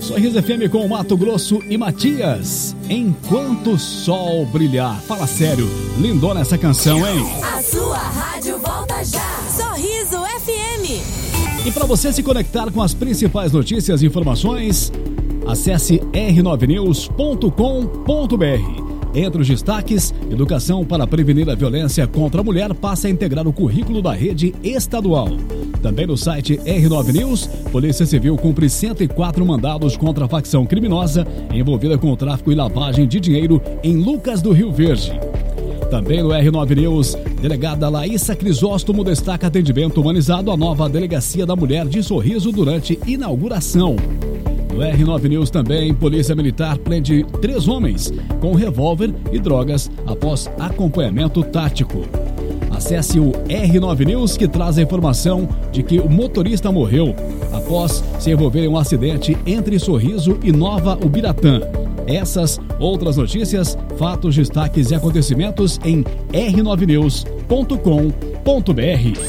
Sorriso FM com Mato Grosso e Matias. Enquanto o sol brilhar. Fala sério, lindona essa canção, hein? A sua rádio volta já. Sorriso FM. E para você se conectar com as principais notícias e informações, acesse r9news.com.br. Entre os destaques, educação para prevenir a violência contra a mulher passa a integrar o currículo da rede estadual. Também no site R9 News, Polícia Civil cumpre 104 mandados contra a facção criminosa envolvida com o tráfico e lavagem de dinheiro em Lucas do Rio Verde. Também no R9 News, delegada Laísa Crisóstomo destaca atendimento humanizado à nova Delegacia da Mulher de Sorriso durante inauguração. No R9 News também, Polícia Militar prende 3 homens com revólver e drogas após acompanhamento tático. Acesse o R9 News, que traz a informação de que o motorista morreu após se envolver em um acidente entre Sorriso e Nova Ubiratã. Essas, outras notícias, fatos, destaques e acontecimentos em r9news.com.br.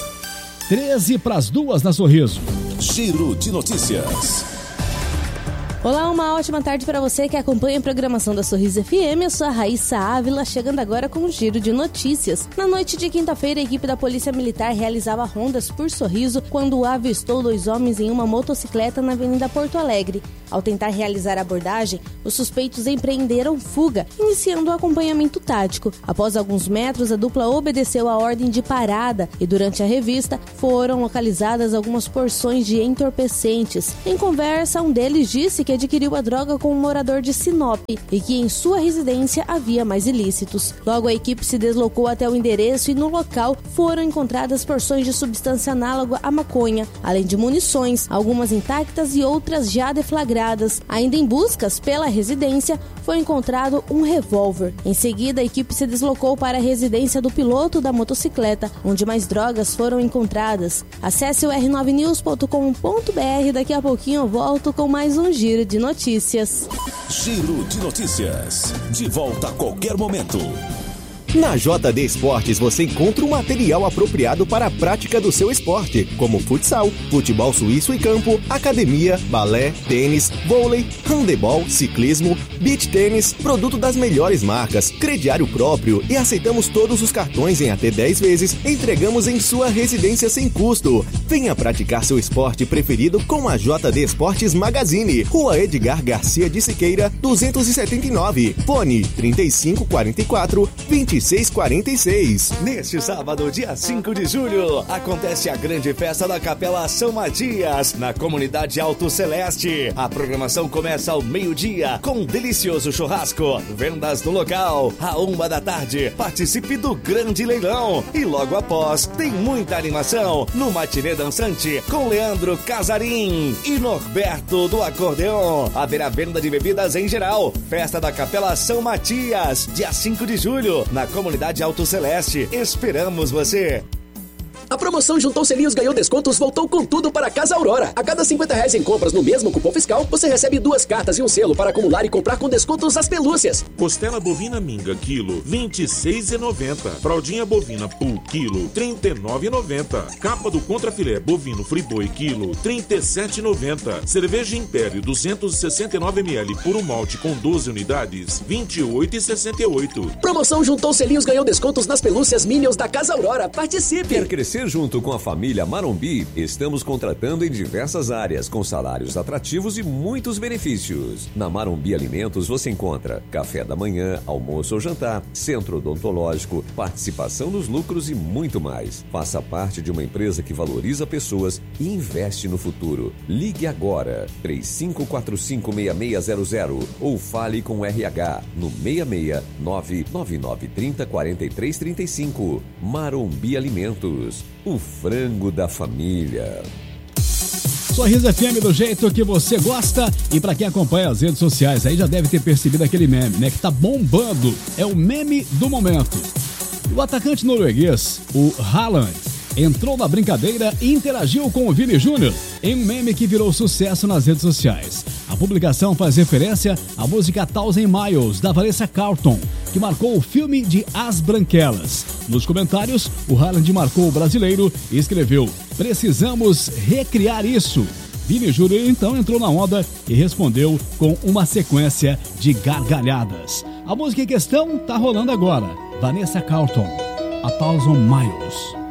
1:13 na Sorriso. Giro de notícias. Olá, uma ótima tarde para você que acompanha a programação da Sorriso FM. Eu sou a Raíssa Ávila, chegando agora com um giro de notícias. Na noite de quinta-feira, a equipe da Polícia Militar realizava rondas por Sorriso quando avistou 2 homens em uma motocicleta na Avenida Porto Alegre. Ao tentar realizar a abordagem, os suspeitos empreenderam fuga, iniciando o acompanhamento tático. Após alguns metros, a dupla obedeceu a ordem de parada e durante a revista foram localizadas algumas porções de entorpecentes. Em conversa, um deles disse que adquiriu a droga com um morador de Sinop e que em sua residência havia mais ilícitos. Logo, a equipe se deslocou até o endereço e no local foram encontradas porções de substância análoga à maconha, além de munições, algumas intactas e outras já deflagradas. Ainda em buscas pela residência, foi encontrado um revólver. Em seguida, a equipe se deslocou para a residência do piloto da motocicleta, onde mais drogas foram encontradas. Acesse o r9news.com.br. Daqui a pouquinho eu volto com mais um giro de notícias. Giro de notícias. De volta a qualquer momento. Na JD Esportes você encontra o material apropriado para a prática do seu esporte, como futsal, futebol suíço e campo, academia, balé, tênis, vôlei, handebol, ciclismo, beach tênis, produto das melhores marcas, crediário próprio e aceitamos todos os cartões em até 10 vezes, entregamos em sua residência sem custo. Venha praticar seu esporte preferido com a JD Esportes Magazine, Rua Edgar Garcia de Siqueira, 279, fone 3544-2646. Neste sábado, dia 5 de julho, acontece a grande festa da Capela São Matias, na comunidade Alto Celeste. A programação começa ao meio-dia, com um delicioso churrasco, vendas no local, à 1 da tarde. Participe do grande leilão e logo após, tem muita animação no Matinê Dançante, com Leandro Casarim e Norberto do Acordeon. Haverá venda de bebidas em geral. Festa da Capela São Matias, dia 5 de julho, na comunidade Alto Celeste. Esperamos você! A promoção Juntou Selinhos Ganhou Descontos voltou com tudo para a Casa Aurora. A cada R$50 em compras no mesmo cupom fiscal, você recebe 2 cartas e um selo para acumular e comprar com descontos as pelúcias. Costela bovina minga, quilo, R$26,90. Fraldinha bovina pool, quilo, R$39,90. Capa do contrafilé bovino friboi, quilo, R$37,90. Cerveja Império, 269ml, puro malte com 12 unidades, R$28,68. Promoção Juntou Selinhos Ganhou Descontos nas pelúcias Minions da Casa Aurora. Participe! Quer crescer junto com a família Marombi? Estamos contratando em diversas áreas, com salários atrativos e muitos benefícios. Na Marombi Alimentos você encontra café da manhã, almoço ou jantar, centro odontológico, participação nos lucros e muito mais. Faça parte de uma empresa que valoriza pessoas e investe no futuro. Ligue agora, 3545-6600 ou fale com o RH no 669-9930-4335. Marombi Alimentos. O frango da família. Sorriso FM do jeito que você gosta. E pra quem acompanha as redes sociais aí já deve ter percebido aquele meme, né? Que tá bombando. É o meme do momento. O atacante norueguês, o Haaland, entrou na brincadeira e interagiu com o Vini Júnior em um meme que virou sucesso nas redes sociais. A publicação faz referência à música Thousand Miles, da Vanessa Carlton, que marcou o filme de As Branquelas. Nos comentários, o Haaland marcou o brasileiro e escreveu: "Precisamos recriar isso". Vini Júnior então entrou na onda e respondeu com uma sequência de gargalhadas. A música em questão tá rolando agora. Vanessa Carlton, A Thousand Miles.